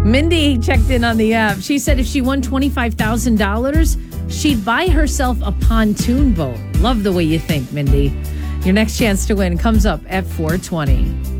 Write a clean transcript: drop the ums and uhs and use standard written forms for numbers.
Mindy checked in on the app. She said if she won $25,000, she'd buy herself a pontoon boat. Love the way you think, Mindy. Your next chance to win comes up at 4:20.